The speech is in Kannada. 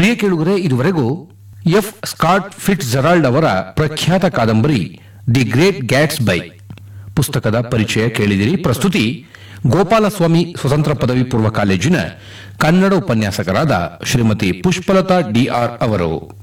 ಪ್ರಿಯ ಕೇಳುಗರೆ, ಇದುವರೆಗೂ ಎಫ್ ಸ್ಕಾಟ್ ಫಿಟ್ಸ್ ಜೆರಾಲ್ಡ್ ಅವರ ಪ್ರಖ್ಯಾತ ಕಾದಂಬರಿ ದಿ ಗ್ರೇಟ್ ಗ್ಯಾಟ್ಸ್ ಬೈ ಪುಸ್ತಕದ ಪರಿಚಯ ಕೇಳಿದಿರಿ. ಪ್ರಸ್ತುತಿ ಗೋಪಾಲಸ್ವಾಮಿ ಸ್ವತಂತ್ರ ಪದವಿ ಪೂರ್ವ ಕಾಲೇಜಿನ ಕನ್ನಡ ಉಪನ್ಯಾಸಕರಾದ ಶ್ರೀಮತಿ ಪುಷ್ಪಲತಾ ಡಿಆರ್ ಅವರು.